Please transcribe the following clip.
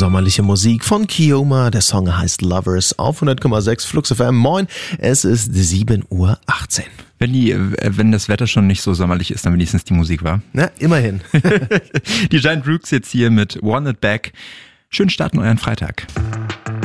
sommerliche Musik von Kioma. Der Song heißt Lovers auf 100,6 Flux FM. Moin, es ist 7:18 Uhr. Wenn das Wetter schon nicht so sommerlich ist, dann wenigstens die Musik, war. Na, immerhin. Die Giant Rooks jetzt hier mit Want It Back. Schön starten euren Freitag.